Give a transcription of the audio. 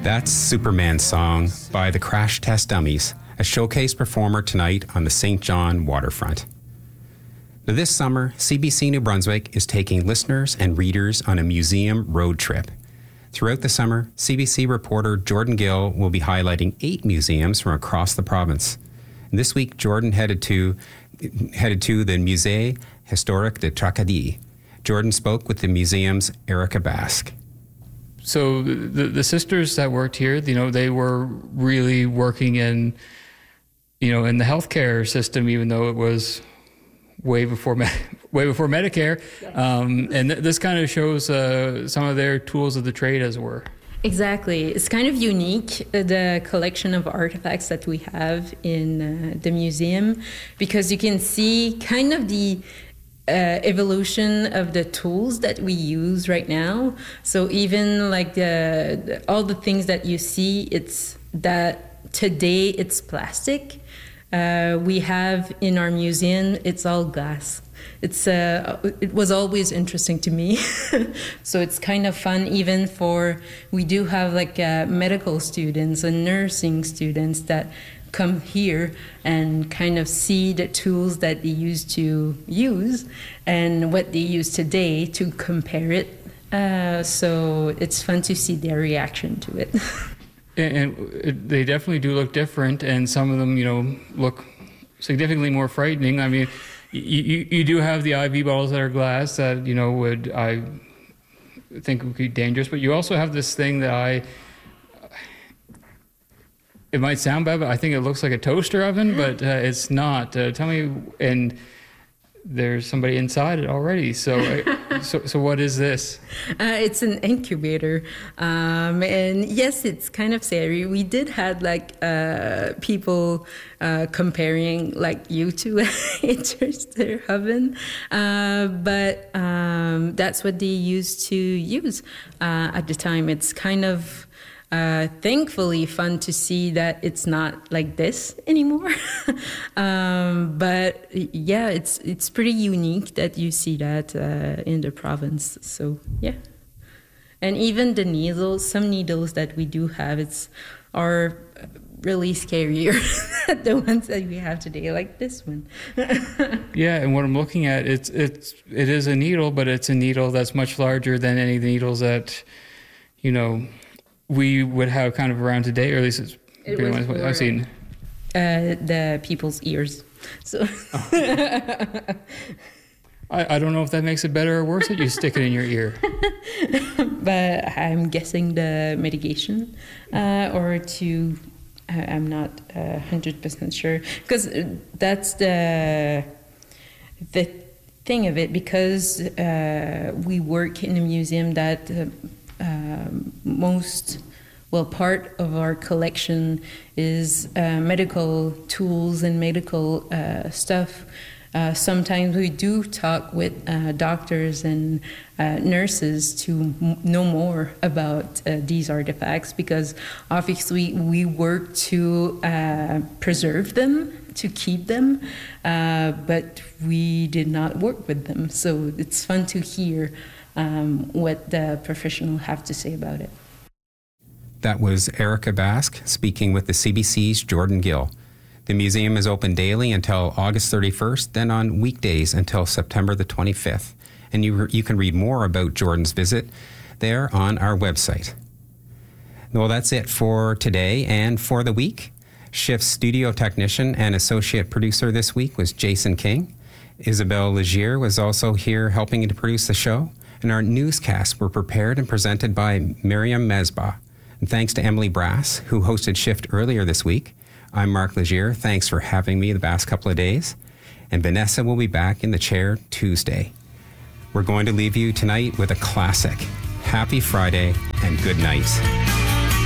That's Superman's Song by the Crash Test Dummies, a showcase performer tonight on the St. John waterfront. Now this summer, CBC New Brunswick is taking listeners and readers on a museum road trip. Throughout the summer, CBC reporter Jordan Gill will be highlighting 8 museums from across the province. And this week, Jordan headed to the Musée Historique de Tracadie. Jordan spoke with the museum's Erica Basque. So the sisters that worked here, they were really working in the healthcare system, even though it was way before Medicare. And this kind of shows some of their tools of the trade, as it were. Exactly. It's kind of unique, the collection of artifacts that we have in the museum, because you can see kind of the evolution of the tools that we use right now. So even like all the things that you see, it's that today it's plastic. We have in our museum, it's all glass. It was always interesting to me. So it's kind of fun even we do have like medical students and nursing students that come here and kind of see the tools that they used to use and what they use today to compare it. So it's fun to see their reaction to it. And they definitely do look different, and some of them, look significantly more frightening. I mean, you do have the IV bottles that are glass that, I think would be dangerous, but you also have this thing that it might sound bad, but I think it looks like a toaster oven, but it's not. Tell me, and there's somebody inside it already. So what is this? It's an incubator. And yes, it's kind of scary. We did have people comparing you to a toaster oven. But that's what they used to use at the time. It's kind of thankfully fun to see that it's not like this anymore. But yeah, it's pretty unique that you see that in the province. So yeah. And even the needles, some needles that we do have, are really scarier than the ones that we have today, like this one. Yeah, and what I'm looking at, it is a needle, but it's a needle that's much larger than any of the needles that, we would have kind of around today, or at least it's pretty much what I've seen. The people's ears. So I don't know if that makes it better or worse that you stick it in your ear. But I'm guessing the mitigation, I'm not 100% sure, because that's the thing of it, because we work in a museum that part of our collection is medical tools and medical stuff. Sometimes we do talk with doctors and nurses to know more about these artifacts, because obviously we work to preserve them, to keep them, but we did not work with them. So it's fun to hear what the professionals have to say about it. That was Erica Basque speaking with the CBC's Jordan Gill. The museum is open daily until August 31st, then on weekdays until September the 25th. And you can read more about Jordan's visit there on our website. Well, that's it for today and for the week. Shift's studio technician and associate producer this week was Jason King. Isabelle Legier was also here helping to produce the show. And our newscasts were prepared and presented by Miriam Mesbah. And thanks to Emily Brass, who hosted Shift earlier this week. I'm Mark Legier. Thanks for having me the past couple of days. And Vanessa will be back in the chair Tuesday. We're going to leave you tonight with a classic. Happy Friday and good night.